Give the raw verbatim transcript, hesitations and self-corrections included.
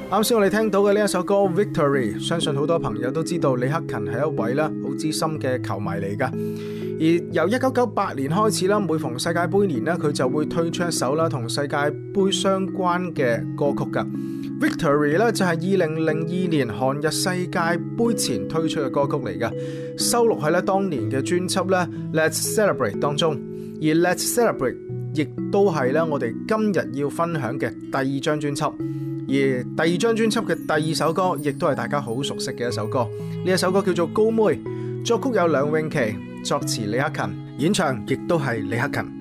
啱先我哋聽到嘅呢一首歌 Victory， 相信好多朋友都知道李克勤係一位啦好資深嘅球迷嚟噶。而由一九九八年開始啦，每逢世界盃年呢，佢就會推出一首啦同世界盃相關嘅歌曲噶。Victory 咧就係二零零二年韓日世界盃前推出嘅歌曲嚟噶，收錄喺咧當年嘅專輯咧 Let's Celebrate 當中。而 Let's Celebrate 亦都係咧我哋今日要分享嘅第二張專輯。而第二張專輯嘅第二首歌，亦都係大家好熟悉嘅一首歌。呢一首歌叫做《高妹》，作曲有梁詠琪，作詞李克勤，演唱亦都係李克勤。